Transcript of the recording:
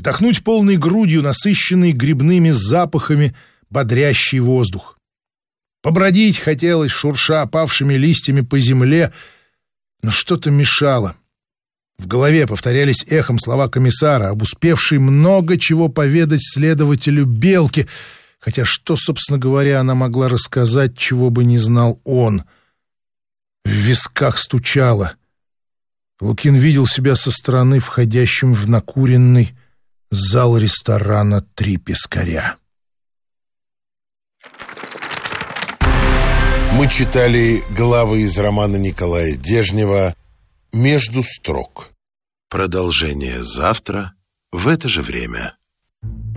вдохнуть полной грудью насыщенный грибными запахами бодрящий воздух. Побродить хотелось, шурша опавшими листьями по земле, но что-то мешало. В голове повторялись эхом слова комиссара, об успевшей много чего поведать следователю Белке, хотя что, собственно говоря, она могла рассказать, чего бы не знал он. В висках стучало. Лукин видел себя со стороны входящим в накуренный зал ресторана «Три пескаря». Мы читали главы из романа Николая Дежнева «Между строк». Продолжение завтра в это же время.